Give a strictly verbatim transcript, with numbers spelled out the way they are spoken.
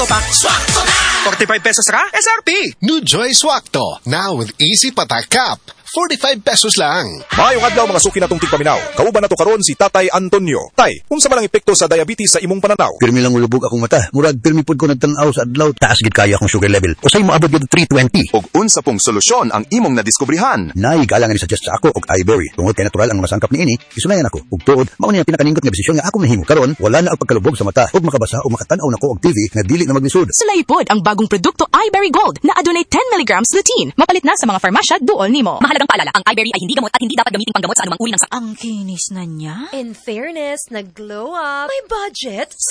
Swakto pa. Swakto na! forty-five pesos ka? S R P! New Joy Swakto, now with easy patakap. forty-five pesos lang. Maayong adlaw mga suki natong tigpaminaw. Kauban nato karon si Tatay Antonio. Tay, unsa man ang epekto sa diabetes sa imong pananaw? Pirmi lang ulubog akong mata. Murag pirmi pud ko nagtan-aw sa adlaw. Taas gid kaya akong sugar level. Usay moabot gid three twenty. Og unsa pong solusyon ang imong nadiskubrihan? Nay galang ni suggest sa ako og iBerry. Tungod kay natural ang masangkap niini, isunayan ako. Ug tuod, mao ni ang pinakaningot nga desisyon nga akong nahimo karon. Wala na ang pagkalubog sa mata ug makabasa o makatan-aw nako og T V nga dili na maglisod. Sulay pod ang bagong produkto iBerry Gold na adunay ten milligrams lutein. Mapalit na sa mga farmasya duol nimo. Mahalagang paalala, ang iBerry ay hindi gamot at hindi dapat gamitin panggamot sa anumang uri ng sakit. Ang kinis na niya. In fairness, nag-glow up. May budget.